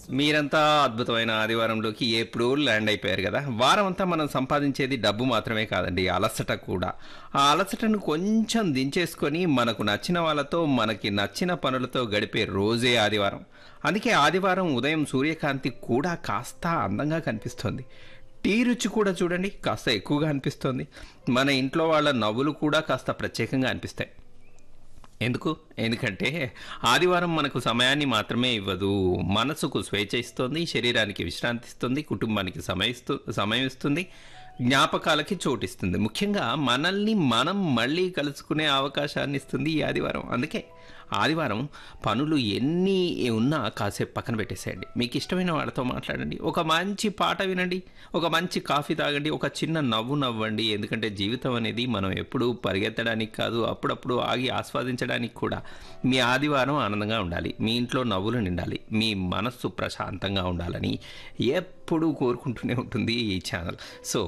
మీరంతా అద్భుతమైన ఆదివారంలోకి ఎప్పుడూ ల్యాండ్ అయిపోయారు కదా! వారమంతా మనం సంపాదించేది డబ్బు మాత్రమే కాదండి. అలసట కూడా. ఆ అలసటను కొంచెం దించేసుకొని మనకు నచ్చిన వాళ్ళతో, మనకి నచ్చిన పనులతో గడిపే రోజే ఆదివారం. అందుకే ఆదివారం ఉదయం సూర్యకాంతి కూడా కాస్త అందంగా కనిపిస్తుంది. టీ రుచి కూడా చూడండి కాస్త ఎక్కువగా అనిపిస్తుంది. మన ఇంట్లో వాళ్ళ నవ్వులు కూడా కాస్త ప్రత్యేకంగా అనిపిస్తాయి. ఎందుకు? ఎందుకంటే ఆదివారం మనకు సమయాన్ని మాత్రమే ఇవ్వదు. మనసుకు స్వేచ్ఛ ఇస్తుంది, శరీరానికి విశ్రాంతి ఇస్తుంది, కుటుంబానికి సమయం ఇస్తుంది, జ్ఞాపకాలకి చోటిస్తుంది. ముఖ్యంగా మనల్ని మనం మళ్ళీ కలుసుకునే అవకాశాన్ని ఇస్తుంది ఈ ఆదివారం. అందుకే ఆదివారం పనులు ఎన్ని ఉన్నా కాసేపు పక్కన పెట్టేసేయండి. మీకు ఇష్టమైన వాళ్ళతో మాట్లాడండి, ఒక మంచి పాట వినండి, ఒక మంచి కాఫీ తాగండి, ఒక చిన్న నవ్వు నవ్వండి. ఎందుకంటే జీవితం అనేది మనం ఎప్పుడూ పరిగెత్తడానికి కాదు, అప్పుడప్పుడు ఆగి ఆస్వాదించడానికి కూడా. మీ ఆదివారం ఆనందంగా ఉండాలి, మీ ఇంట్లో నవ్వులు నిండాలి, మీ మనస్సు ప్రశాంతంగా ఉండాలని ఎప్పుడూ కోరుకుంటూనే ఉంటుంది ఈ ఛానల్. సో